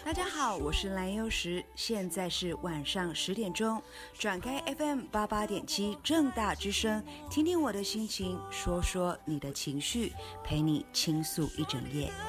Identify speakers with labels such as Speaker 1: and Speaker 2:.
Speaker 1: 大家好，我是蓝优时，现在是晚上10点钟，转开 FM88.7正大之声，听听我的心情，说说你的情绪，陪你倾诉一整夜。